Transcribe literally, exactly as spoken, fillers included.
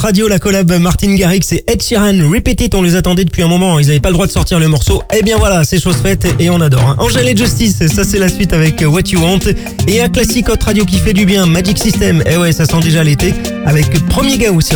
Radio, la collab Martin Garrix et Ed Sheeran, Repeat It, on les attendait depuis un moment, ils n'avaient pas le droit de sortir le morceau. Eh bien voilà, c'est chose faite et on adore. Hein. Angèle et Justice, ça c'est la suite avec What You Want. Et un classique autre radio qui fait du bien, Magic System. Eh ouais, ça sent déjà l'été avec Premier Gaou.